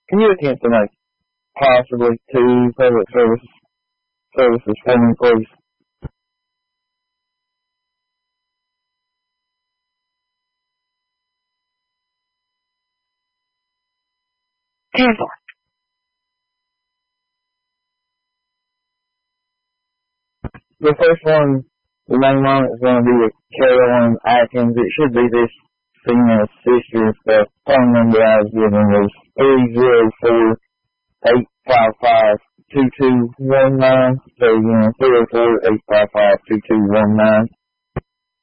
Can you attempt to make possibly 2 public services for me, please? 10-4. The first one, the name on it is going to be with Carolyn Atkins. It should be this female sister. The phone number I was given was 304-855-2219. So again, 304-855-2219.